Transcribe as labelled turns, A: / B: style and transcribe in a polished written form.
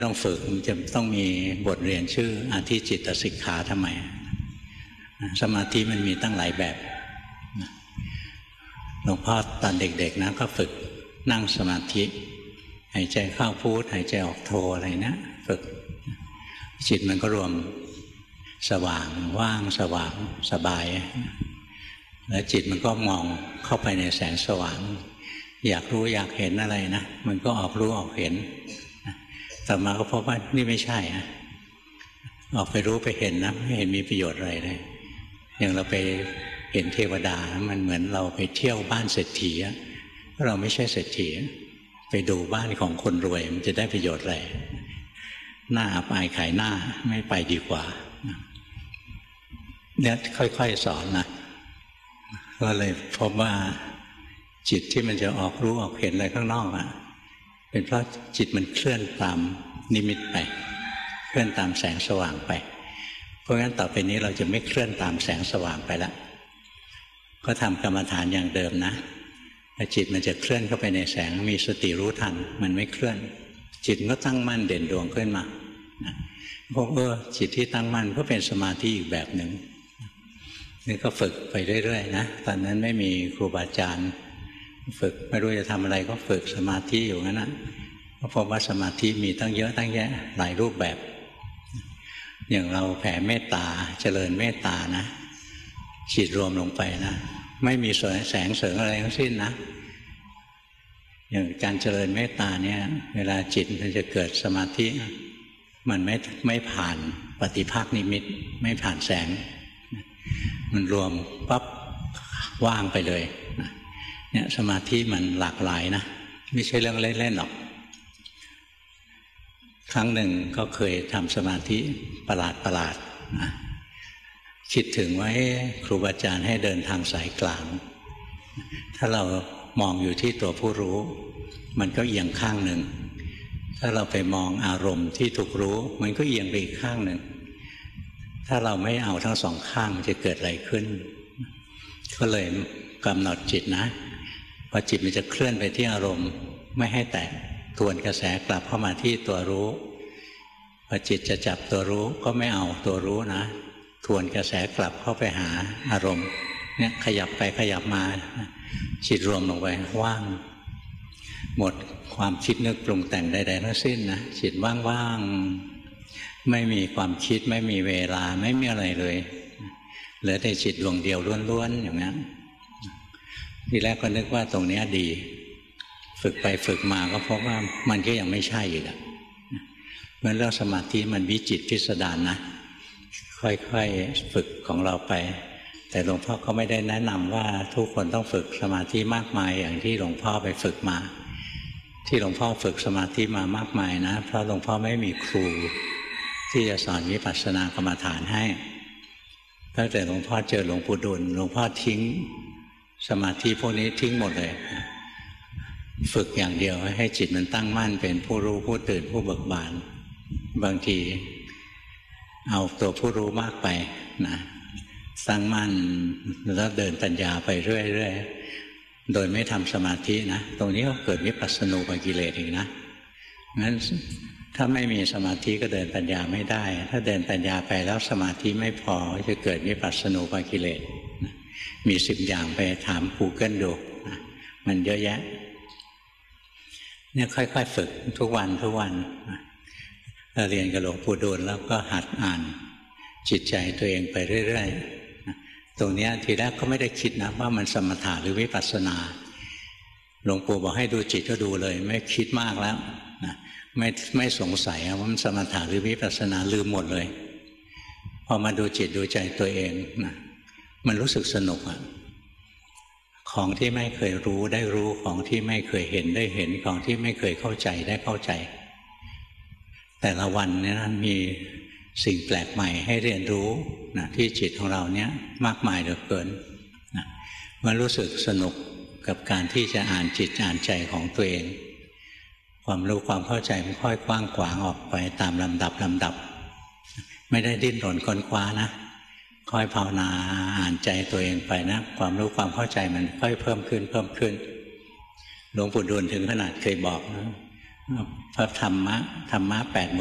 A: ต้องฝึกมันจะต้องมีบทเรียนชื่ออธิจิตสิกขาทำไมสมาธิมันมีตั้งหลายแบบหลวงพ่อตอนเด็กๆนะก็ฝึกนั่งสมาธิหายใจเข้าพุทหายใจออกโทอะไรนะฝึกจิตมันก็รวมสว่างว่างสว่างสบายแล้วจิตมันก็มองเข้าไปในแสงสว่างอยากรู้อยากเห็นอะไรนะมันก็ออกรู้ออกเห็นต่อมาก็พบว่านี่ไม่ใช่นะออกไปรู้ไปเห็นนะไม่เห็นมีประโยชน์อะไรเลยอย่างเราไปเห็นเทวดามันเหมือนเราไปเที่ยวบ้านเศรษฐีเราไม่ใช่เศรษฐีไปดูบ้านของคนรวยมันจะได้ประโยชน์อะไรหน้าอับอายขายหน้าไม่ไปดีกว่าเนี่ยค่อยๆสอนนะก็เลยพบว่าจิตที่มันจะออกรู้ออกเห็นอะไรข้างนอกเป็นเพราะจิตมันเคลื่อนตามนิมิตไปเคลื่อนตามแสงสว่างไปเพราะงั้นต่อไปนี้เราจะไม่เคลื่อนตามแสงสว่างไปแล้วก็ทำกรรมฐานอย่างเดิมนะแต่จิตมันจะเคลื่อนเข้าไปในแสงมีสติรู้ทันมันไม่เคลื่อนจิตก็ตั้งมั่นเด่นดวงขึ้นมาพวกจิตที่ตั้งมั่นก็เป็นสมาธิอีกแบบหนึ่งนี่ก็ฝึกไปเรื่อยๆนะตอนนั้นไม่มีครูบาอาจารย์ฝึกไม่รู้จะทำอะไรก็ฝึกสมาธิอยู่งั้นนะก็พบว่าสมาธิมีตั้งเยอะตั้งแยะหลายรูปแบบอย่างเราแผ่เมตตาเจริญเมตตานะจิตรวมลงไปนะไม่มีแสงเสริงอะไรทั้งสิ้นนะอย่างการเจริญเมตตาเนี่ยเวลาจิตมันจะเกิดสมาธิมันไม่ผ่านปฏิภาคนิมิตไม่ผ่านแสงมันรวมปั๊บว่างไปเลยเนี่ยสมาธิมันหลากหลายนะไม่ใช่เรื่องเล่นๆหรอกครั้งหนึ่งก็เคยทำสมาธิประหลาดนะคิดถึงไว้ครูบาอาจารย์ให้เดินทางสายกลางถ้าเรามองอยู่ที่ตัวผู้รู้มันก็เอียงข้างหนึ่งถ้าเราไปมองอารมณ์ที่ถูกรู้มันก็เอียงไปอีกข้างหนึ่งถ้าเราไม่เอาทั้งสองข้างมันจะเกิดอะไรขึ้นก็เลยกำหนดจิตนะพอจิตมันจะเคลื่อนไปที่อารมณ์ไม่ให้แตะทวนกระแสกลับเข้ามาที่ตัวรู้พอจิตจะจับตัวรู้ก็ไม่เอาตัวรู้นะทวนกระแสกลับเข้าไปหาอารมณ์เนี่ยขยับไปขยับมาจิตรวมลงไปว่างหมดความคิดนึกปรุงแต่งใดๆทั้งสิ้นนะจิตว่างๆไม่มีความคิดไม่มีเวลาไม่มีอะไรเลยเหลือแต่จิตดวงเดียวล้วนๆอย่างนั้นทีแรกก็นึกว่าตรงนี้ดีฝึกไปฝึกมาก็พบว่ามันก็ยังไม่ใช่อีกเมื่อเรื่องสมาธิมันวิจิตรพิสดารนะค่อยๆฝึกของเราไปแต่หลวงพ่อก็ไม่ได้แนะนำว่าทุกคนต้องฝึกสมาธิมากมายอย่างที่หลวงพ่อไปฝึกมาที่หลวงพ่อฝึกสมาธิมามากมายนะเพราะหลวงพ่อไม่มีครูที่จะสอนวิปัสสนากรรมฐานให้ตั้งแต่หลวงพ่อเจอหลวงปู่ดุลหลวงพ่อทิ้งสมาธิพวกนี้ทิ้งหมดเลยฝึกอย่างเดียวให้จิตมันตั้งมั่นเป็นผู้รู้ผู้ตื่นผู้เบิกบานบางทีเอาตัวผู้รู้มากไปนะตั้งมั่นแล้วเดินปัญญาไปเรื่อยๆโดยไม่ทำสมาธินะตรงนี้ก็เกิดวิปัสสนูปกิเลสอีกนะงั้นถ้าไม่มีสมาธิก็เดินปัญญาไม่ได้ถ้าเดินปัญญาไปแล้วสมาธิไม่พอจะเกิดวิปัสสนูปกิเลสมี10อย่างไปถาม Google ดูมันเยอะแยะเนี่ยค่อยๆฝึกทุกวันเราเรียนกับหลวงปู่ดูลแล้วก็หัดอ่านจิตใจตัวเองไปเรื่อยๆตรงนี้ทีแรกก็ไม่ได้คิดนะว่ามันสมถะหรือวิปัสสนาหลวงปู่บอกให้ดูจิตก็ดูเลยไม่คิดมากแล้วนะไม่สงสัยว่ามันสมถะหรือวิปัสสนาลืมหมดเลยพอมาดูจิตดูใจตัวเองนะมันรู้สึกสนุกของที่ไม่เคยรู้ได้รู้ของที่ไม่เคยเห็นได้เห็นของที่ไม่เคยเข้าใจได้เข้าใจแต่ละวันเนี่ยนะมีสิ่งแปลกใหม่ให้เรียนรู้นะที่จิตของเราเนี่ยมากมายเหลือเกินนะมันรู้สึกสนุกกับการที่จะอ่านจิตอ่านใจของตัวเองความรู้ความเข้าใจมันค่อยกว้างขวางออกไปตามลำดับไม่ได้ดิ้นรนค้นคว้านะค่อยภาวนาอ่านใจตัวเองไปนะความรู้ความเข้าใจมันค่อยเพิ่มขึ้นหลวงปู่ดูลถึงขนาดเคยบอกนะพระธรรมะ8